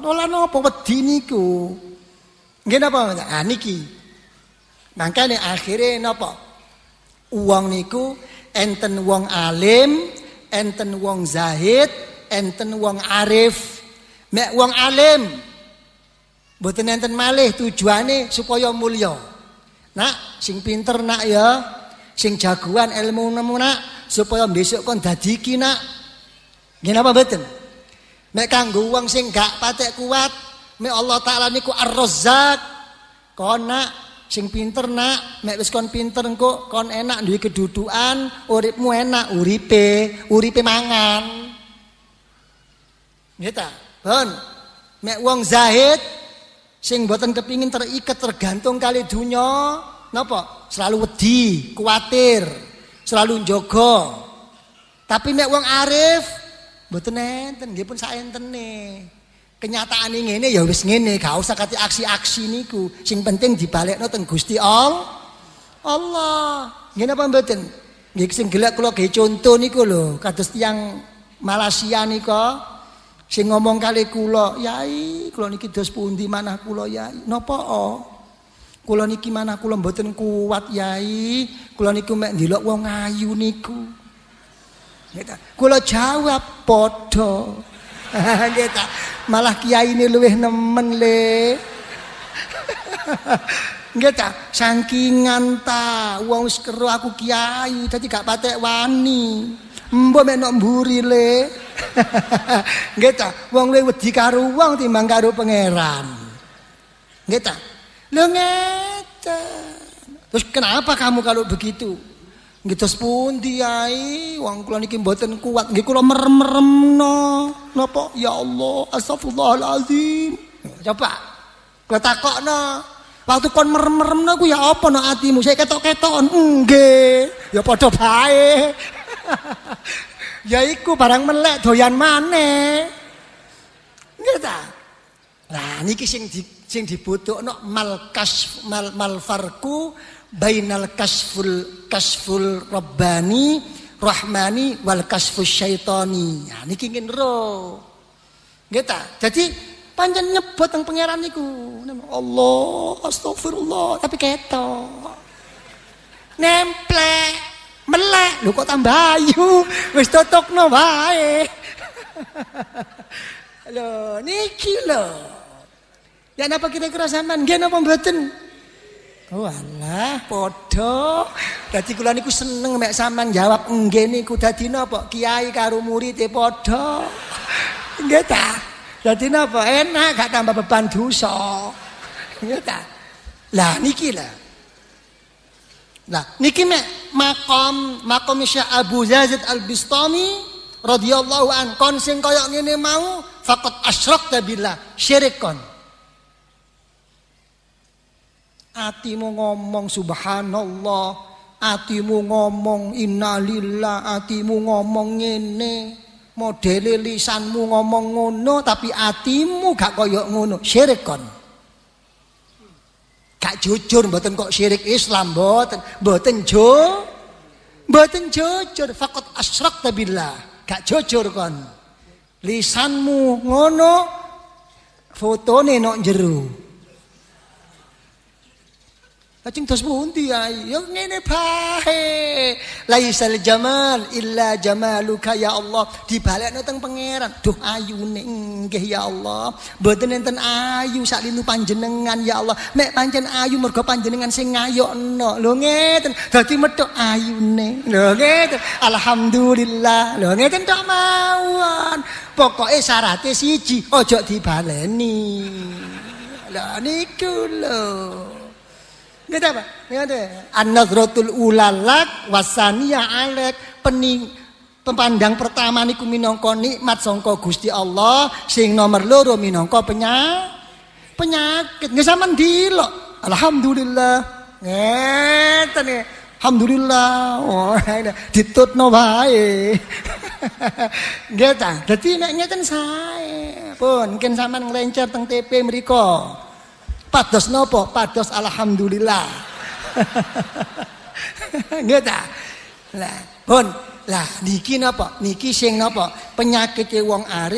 Ora napa wedi niku. Nggih napa? Ah niki. Mangkane akhire napa? Wong niku enten wong alim, enten wong zahid, enten wong arif. Mek wong alim mboten enten malih tujuane supaya mulya. Nak sing pinter nak ya, sing jagoan ilmu nemu nak supaya besok kon dadi iki nak. Nggih napa mboten? Mek kanggo wong sing gak patek kuat, mek Allah Taala niku Ar-Razzaq. Kon nak sing pinter nak, mek wis kon pinter engko kon enak duwe kedudukan, uripmu enak, uripe mangan. Nggih ta? Pun mek wong zahid sing mboten kepingin terikat tergantung kali dunya, napa? Selalu wedi, kuwatir, selalu njaga. Tapi mek wong arif mboten enten, nggih pun saentene. Kenyataane ngene ya wis ngene, gak usah kate aksi-aksi niku. Sing penting dibalekno teng Gusti Allah. Nggih napa mboten? Nggih sing gelek kula gawe conto niku lho, kados tiyang Malaysia nika sing ngomong kali kula, "Yai, kula niki dos pundi manah kula, Yai?" "Napa? Kula niki manah kula mboten kuat, Yai. Kula niku mek ndelok wong ayu niku." Kula jawab, "Padha." Nggih ta. Malah kiyaine luwih nemen le. Nggih ta, sakingan ta wong wis karo aku kiai dadi gak patek wani. Mbok mek nok mburi le. Nggih ta, wong luwih wedi karo wong timbang karo pangeran. Nggih ta? Lho ngeten. Terus kenapa kamu kalau begitu? Nggih tos pundi Yai? Wong kula niki mboten kuat. Nggih kula merem-meremno. Napa? Ya Allah, astagfirullahalazim. Coba kula takokno. Waktu kon merem-meremno ku ya apa no atimu? Saya ketok-ketokon. Nggih, ya padha bae. Ya iku barang melek doyan maneh. Nggih ta? Lah niki sing dibutuhno mal farku bainal kasful rabbani rahmani wal kasfus syaitani. Nah niki ngene ro. Nggih ta? Dadi pancen nyebut teng pangeran niku. Allah, astagfirullah, tapi ketok. Nemplek, melek, lho kok tambah ayu. Wis tutupno wae. Lho niki lho. Ya napa kira-kira sampean nggih napa mboten? Oh alah, padha. Dadi kula niku seneng mek sampean jawab nggih niku dadi napa? Kiai karo murid padha. Nggih ta? Dadi napa? Enak gak tambah beban dosa. Nggih ta? Lah niki lah. Lah niki mek makom Syekh Abu Yazid Al-Bistami radhiyallahu an kon sing kaya ngene mau faqat asyrakta billah, syirik kon. Atimu ngomong subhanallah, atimu ngomong innalillah, atimu ngomong ngene, modele lisanmu ngomong ngono tapi atimu gak koyo ngono, syirik kon. Gak jujur mboten kok syirik Islam mboten jujur faqat asyrakta billah, gak jujur kon. Lisanmu ngono, fotone nok jero. Lajeng dos pundi Yai? Ya ngene bae. Laisal jamal illa jamaluka ya Allah. Dibalekno teng pangeran. Duh ayune nggih ya Allah. Mboten enten ayu sak linu panjenengan ya Allah. Mek pancen ayu mergo panjenengan sing ngayokno. Lho ngeten. Dadi metuk ayune. Lho ngeten. Alhamdulillah. Lho ngeten tok mawon. Pokoke syaraté siji, ojo dibaleni. Lah niku lho. Nggih apa? Nggih. An-nazratul ulalak wasaniya alek pempandang pertama niku minangka nikmat sangka Gusti Allah, sing nomor loro minangka penyakit. Nggih sampean dilok. Alhamdulillah. Ngeten nggih. Alhamdulillah. Oh, ditutno wae. Nggih ta. Dadi nek ngeten sae. Pun mungkin sampean nglencer teng TP mriku. Pados nopo? Pados alhamdulillah. Nggih ta? Lah, pun lah niki napa? Niki sing napa? Penyakite wong arif